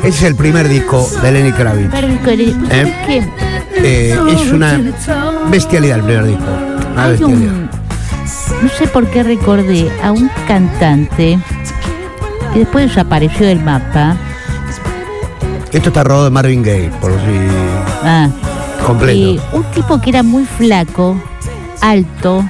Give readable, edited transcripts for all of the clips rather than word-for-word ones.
Ese es el primer disco de Lenny Kravitz. ¿Qué? Es una bestialidad el primer disco. Una Hay bestialidad. no sé por qué recordé a un cantante que después desapareció del mapa. Esto está rodado de Marvin Gaye, por si completo. Un tipo que era muy flaco, alto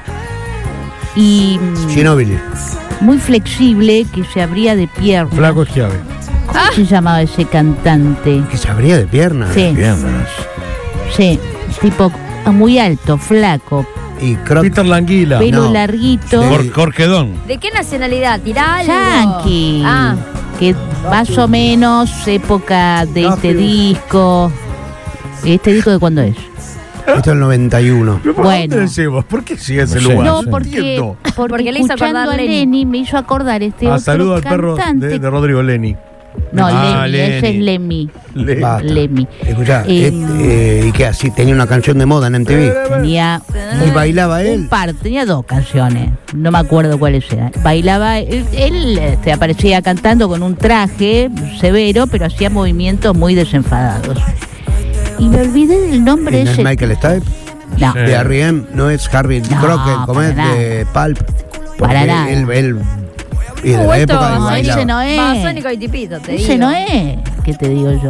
y Ginóbili. muy flexible, que se abría de piernas. Flaco Schiave. ¿Cómo se llamaba ese cantante? Que se abría de piernas. Sí. Piernas. Sí, tipo muy alto, flaco, Y creo Peter Languila. pelo No. larguito, Corquedón. ¿De qué nacionalidad? Tirá algo. yankee, Ah, que más o menos época de No, este pero- disco. ¿Este disco de cuándo es? esto es el 91. ¿Pero por Bueno. dónde decimos? ¿Por qué sigue ese No sé, lugar? No, sí. porque Porque le hizo escuchando acordar a Lenny. Lenny me hizo acordar este otro Saludo al perro cantante. de Rodrigo Lenny. No, Ah, Lemmy, ese es Lenny. Lemmy. Basta. Lemmy. Escuchá, ¿y qué así? Tenía una canción de moda en MTV. Tenía ¿Y bailaba él? tenía dos canciones, no me acuerdo cuáles eran. Bailaba, él aparecía cantando con un traje severo, pero hacía movimientos muy desenfadados. Y me olvidé del nombre ¿No es ese. Michael Stipe? No, Sí. De R.E.M. ¿No es Harvey No, Crockett? ¿Cómo para es? nada. De Pulp. Para Porque nada. Él y de la Vuelto, época que no, bailaba. ese no es. Basónico y Tipito, te Ese digo. no es, ¿qué te digo yo?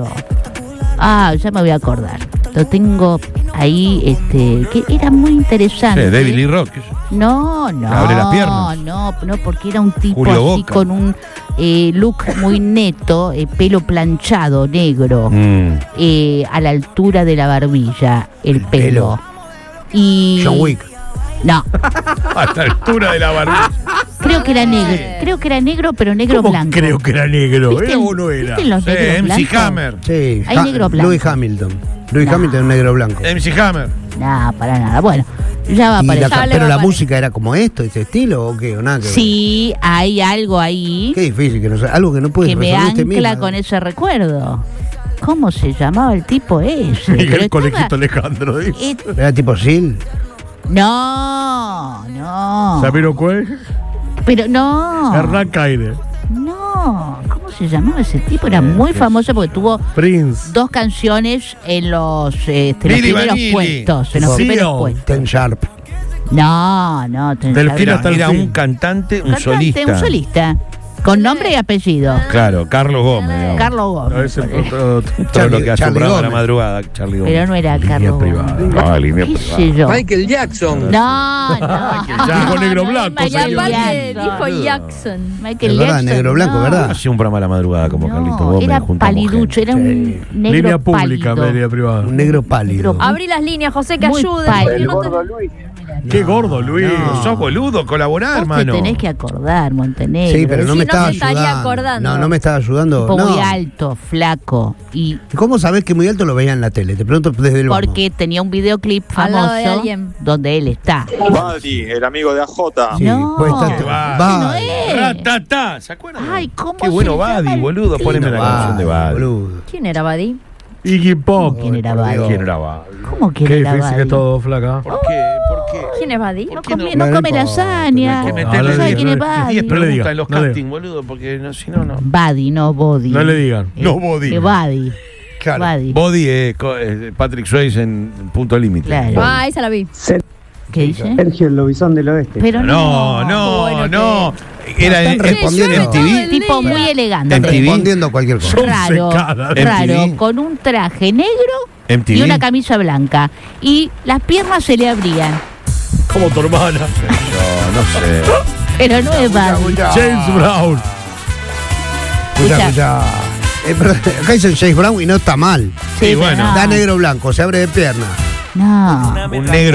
Ya me voy a acordar. Lo tengo ahí, que era muy interesante. David Lee Roth. No, abre las piernas. no, porque era un tipo Julio así Boca. con un look muy neto, pelo planchado, negro, a la altura de la barbilla, el pelo. pelo. Y John Wick. no, A la altura de la barbilla. creo que era negro, pero negro ¿Cómo blanco. creo que era negro? ¿Viste? ¿Era o no era? ¿Viste los negros MC blancos? Hammer. Sí. Hay negro blanco. Louis Hamilton. Louis No. Hamilton es negro blanco. MC Hammer. No, para nada. Bueno, ya va a Y aparecer. Ya le pero va a la aparecer. música era como esto, ese estilo o qué, o nada que ver. Sí, hay algo ahí Qué difícil que no sea, algo que no puedes que me resolver usted ancla misma. con ese recuerdo. ¿Cómo se llamaba el tipo ese? Miguel Pero Conejito estaba- Alejandro, dice. Era tipo Sil. No. ¿Sabero cuál? Pero no. Hernán Caire. No. ¿Cómo se llamaba ese tipo? Era muy famoso porque tuvo Prince. dos canciones en los Billy primeros Vanilli. puestos. En los Sí, primeros o puestos. Ten Sharp. No. Delfín hasta el Era fin. un cantante, un Cantante, solista. un solista. Con nombre y apellido. Claro, Carlos Gómez. digamos. Carlos No, Gómez. ese Todo Charlie- lo que hace un Charlie programa a la Gómez. madrugada, Charlie Gómez. Pero no era Carlos privada. Gómez. Ah, línea ¿Qué privada. sé yo? Michael Jackson. No. Jackson negro blanco, Y Michael aparte Jackson. dijo Jackson. Michael Es verdad, Jackson, negro blanco, no. ¿verdad? Hacía un programa a la madrugada como Carlitos No, Gómez. era juntamos paliducho, gente. era un negro Línea pública, pálido. media privada. Un negro pálido. Negro- Abrí las líneas, José, que Muy ayuden. pálido. porque no te- Qué gordo, Luis. No. Sos boludo, colaborá, Vos te hermano. tenés que acordar, Montenegro. Sí, pero no Sí, me no estaba se estaría ayudando. acordando. No me estaba ayudando. Tipo No. muy alto, flaco. Y ¿Cómo sabés que muy alto lo veía en la tele? Te pregunto desde el vamos. porque tenía un videoclip Al lado de famoso alguien. donde él está. Buddy, el amigo de AJ. Sí, No. puede estar. Qué va. No Va. es. Ratatá, ¿se acuerdan? Ay, ¿cómo Qué bueno se llama Buddy, el boludo. tipo? Poneme la canción de Buddy. Boludo. ¿Quién era Buddy? Iggy Pop. ¿Quién era por Buddy? Dios. ¿Quién era Buddy? ¿Cómo que Qué era difícil que Buddy? todo, flaca. ¿Por qué? ¿Por qué? ¿Quién es Buddy? No ¿Por qué come, no? no No come importa, lasaña. Hay que No, meterle no le ¿Sabe digas, quién es no le- Buddy? 10 No le preguntas digas, en los no le castings, boludo, porque no, si no, no. Buddy, no Body. No le digan. No Body. Buddy. Claro. Buddy. Body es Patrick Swayze en Punto Límite. Claro. Ah, esa la vi. ¿Qué dice? Sergio el Lobizón del Oeste. Pero No, no. no, Bueno, no. Era Están en respondiendo. MTV. Tipo muy elegante. En MTV. Respondiendo a cualquier cosa. Son Raro, secadas. raro, MTV. con un traje negro MTV. y una camisa blanca. Y las piernas se le abrían. Como tu hermana. No sé. Pero no es Buddy. James Brown. Escucha. Perdón, acá dice James Brown y no está mal. Sí, bueno. pero no. Da negro blanco, se abre de pierna. No. Un negro